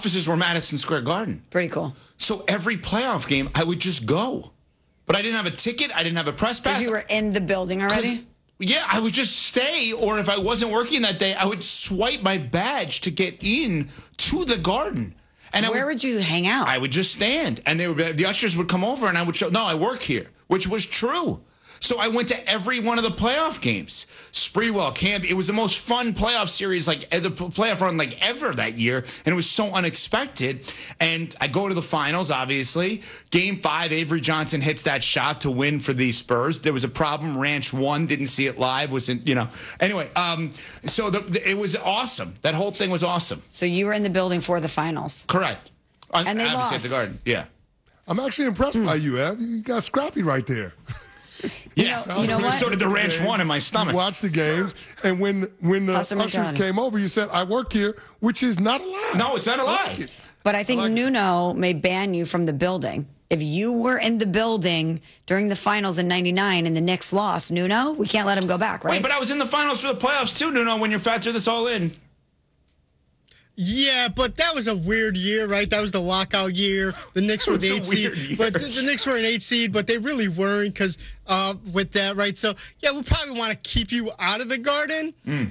offices were Madison Square Garden. Pretty cool. So every playoff game, I would just go. But I didn't have a ticket. I didn't have a press pass. Because you were in the building already? Yeah, I would just stay, or if I wasn't working that day, I would swipe my badge to get in to the Garden. And where would you hang out? I would just stand, and the ushers would come over, and I would show, no, I work here, which was true. So I went to every one of the playoff games. Sprewell, Camp. It was the most fun playoff series, like the playoff run, like ever that year, and it was so unexpected. And I go to the finals, obviously. Game 5, Avery Johnson hits that shot to win for the Spurs. There was a problem. Ranch won, didn't see it live. Wasn't Anyway, so it was awesome. That whole thing was awesome. So you were in the building for the finals. Correct. And they obviously lost. At the Garden. Yeah. I'm actually impressed by you, Ev. You got scrappy right there. Yeah, you know what? So did the Ranch one in my stomach. Watch the games, and when the ushers came over, you said, "I work here," which is not a lie. No, it's not a lie. But I think Nuno may ban you from the building. If you were in the building during the finals in '99 and the Knicks lost, Nuno, we can't let him go back, right? Wait, but I was in the finals for the playoffs too, Nuno, when you factor this all in. Yeah, but that was a weird year, right? That was the lockout year. The Knicks were the 8 seed, but the Knicks were an 8 seed, but they really weren't because with that, right? So yeah, we'll probably want to keep you out of the Garden.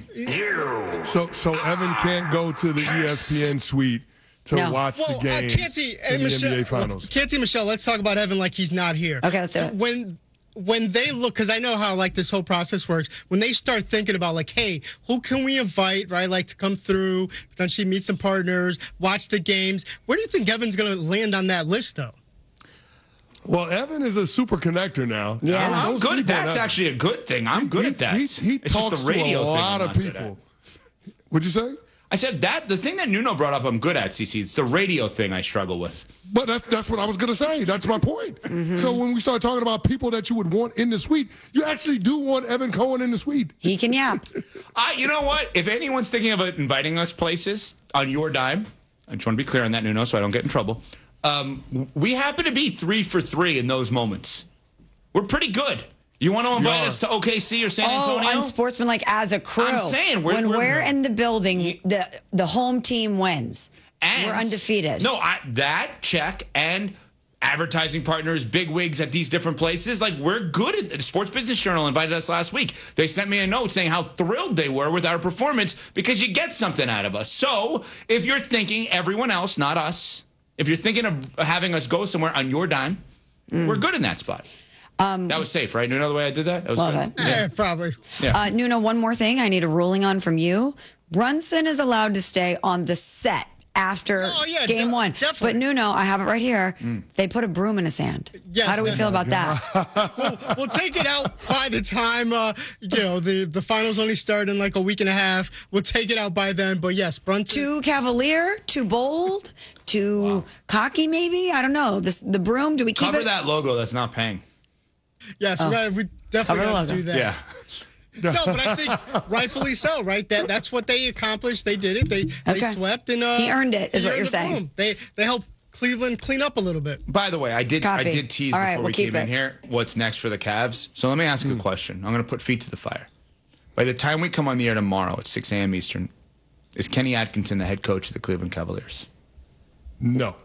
So Evan can't go to the ESPN suite to watch the games in the NBA Finals. Canty, Michelle, let's talk about Evan like he's not here. Okay, let's do it. When they look, because I know how like this whole process works, when they start thinking about like, hey, who can we invite, right, like to come through, potentially meet some partners, watch the games, where do you think Evan's going to land on that list, though? Well, Evan is a super connector now. Yeah, I'm good. That's actually a good thing. I'm good at that. He talks to a lot of people. What'd you say? I said that the thing that Nuno brought up, I'm good at, CC. It's the radio thing I struggle with. But that's what I was going to say. That's my point. So when we start talking about people that you would want in the suite, you actually do want Evan Cohen in the suite. He can yap. You know what? If anyone's thinking of inviting us places on your dime, I just want to be clear on that, Nuno, so I don't get in trouble. We happen to be 3 for 3 in those moments. We're pretty good. You want to invite us to OKC or San Antonio? Oh, unsportsmanlike as a crew. I'm saying when we're in the building, the home team wins. And we're undefeated. No, that check and advertising partners, big wigs at these different places. Like, we're good at it. The Sports Business Journal invited us last week. They sent me a note saying how thrilled they were with our performance because you get something out of us. So if you're thinking everyone else, not us, if you're thinking of having us go somewhere on your dime, we're good in that spot. That was safe, right? Nuno, the way I did that? That was Love good. it. Yeah, probably. Yeah. Nuno, one more thing I need a ruling on from you. Brunson is allowed to stay on the set after game one. Definitely. But Nuno, I have it right here. They put a broom in his hand. Yes, How do we feel about that? We'll take it out by the time, the finals only start in like a week and a half. We'll take it out by then. But yes, Brunson. Too cavalier, too bold, too cocky maybe? I don't know. The broom, do we keep Cover it? that logo that's not paying. Yes, we definitely have to do that. Yeah. No, but I think rightfully so, right? That's what they accomplished. They did it. They swept and he earned it, is what you're saying. They helped Cleveland clean up a little bit. By the way, I did tease before we came in here what's next for the Cavs. So let me ask you a question. I'm going to put feet to the fire. By the time we come on the air tomorrow at 6 a.m. Eastern, is Kenny Atkinson the head coach of the Cleveland Cavaliers? No.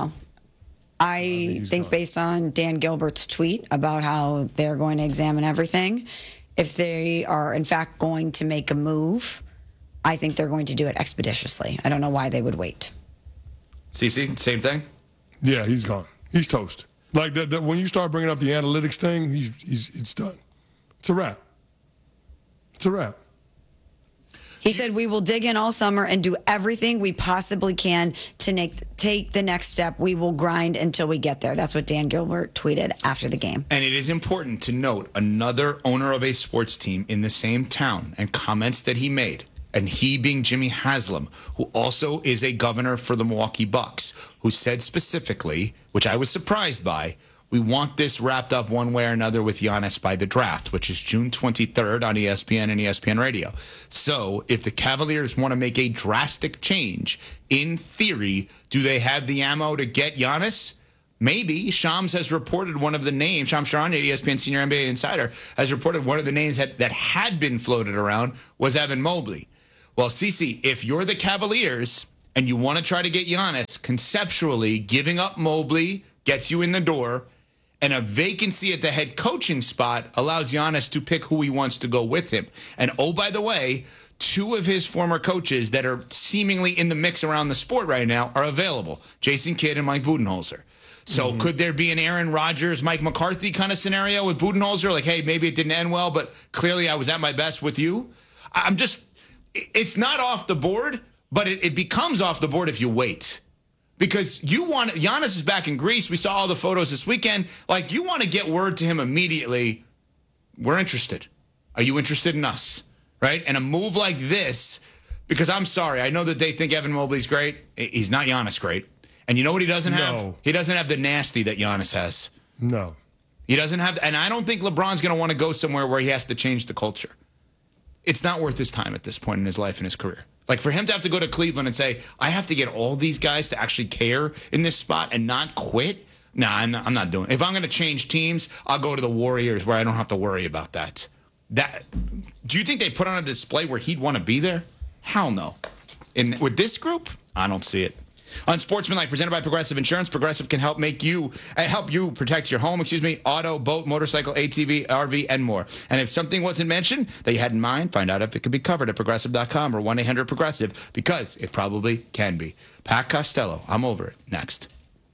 I think based on Dan Gilbert's tweet about how they're going to examine everything, if they are in fact going to make a move, I think they're going to do it expeditiously. I don't know why they would wait. CC, same thing? Yeah, he's gone. He's toast. Like when you start bringing up the analytics thing, it's done. It's a wrap. It's a wrap. He said, we will dig in all summer and do everything we possibly can to take the next step. We will grind until we get there. That's what Dan Gilbert tweeted after the game. And it is important to note another owner of a sports team in the same town and comments that he made, and he being Jimmy Haslam, who also is a governor for the Milwaukee Bucks, who said specifically, which I was surprised by, we want this wrapped up one way or another with Giannis by the draft, which is June 23rd on ESPN and ESPN Radio. So if the Cavaliers want to make a drastic change, in theory, do they have the ammo to get Giannis? Maybe. Shams has reported one of the names, Shams Charania, ESPN senior NBA insider, has reported one of the names that had been floated around was Evan Mobley. Well, CeCe, if you're the Cavaliers and you want to try to get Giannis, conceptually, giving up Mobley gets you in the door, and a vacancy at the head coaching spot allows Giannis to pick who he wants to go with him. And oh, by the way, 2 of his former coaches that are seemingly in the mix around the sport right now are available, Jason Kidd and Mike Budenholzer. So could there be an Aaron Rodgers, Mike McCarthy kind of scenario with Budenholzer? Like, hey, maybe it didn't end well, but clearly I was at my best with you. It's not off the board, but it becomes off the board if you wait. Because Giannis is back in Greece. We saw all the photos this weekend. Like, you want to get word to him immediately. We're interested. Are you interested in us? Right? And a move like this, because I'm sorry, I know that they think Evan Mobley's great. He's not Giannis great. And you know what he doesn't have? He doesn't have the nasty that Giannis has. No. He doesn't have, and I don't think LeBron's going to want to go somewhere where he has to change the culture. It's not worth his time at this point in his life and his career. Like, for him to have to go to Cleveland and say, I have to get all these guys to actually care in this spot and not quit. Nah, I'm not doing it. If I'm going to change teams, I'll go to the Warriors where I don't have to worry about that. Do you think they put on a display where he'd want to be there? Hell no. With this group, I don't see it. Unsportsmanlike, presented by Progressive Insurance. Progressive can help you protect your home, auto, boat, motorcycle, ATV, RV, and more. And if something wasn't mentioned that you had in mind, find out if it could be covered at Progressive.com or 1-800-PROGRESSIVE, because it probably can be. Pat Costello, I'm over it. Next.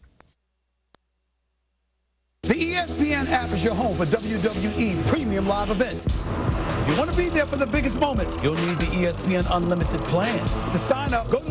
The ESPN app is your home for WWE premium live events. If you want to be there for the biggest moments, you'll need the ESPN Unlimited plan. To sign up, go to